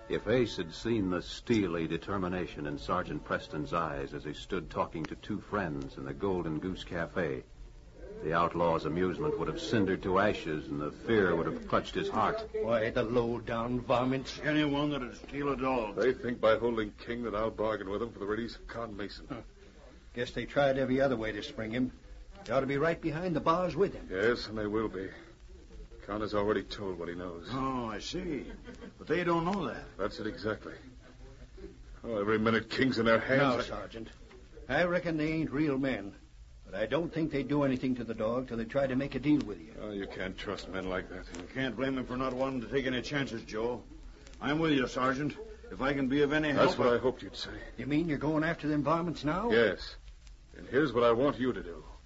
If Ace had seen the steely determination in Sergeant Preston's eyes as he stood talking to two friends in the Golden Goose Cafe, the outlaw's amusement would have cindered to ashes and the fear would have clutched his heart. Why, the low-down varmints. Anyone that'd steal a dog. They think by holding King that I'll bargain with them for the release of Con Mason. Guess they tried every other way to spring him. They ought to be right behind the bars with him. Yes, and they will be. Con has already told what he knows. Oh, I see. But they don't know that. That's it exactly. Oh, every minute King's in their hands. No, Sergeant. I reckon they ain't real men. But I don't think they'd do anything to the dog till they try to make a deal with you. Oh, you can't trust men like that. You can't blame them for not wanting to take any chances, Joe. I'm with you, Sergeant. If I can be of any help... That's what I hoped you'd say. You mean you're going after them varmints now? Yes. And here's what I want you to do.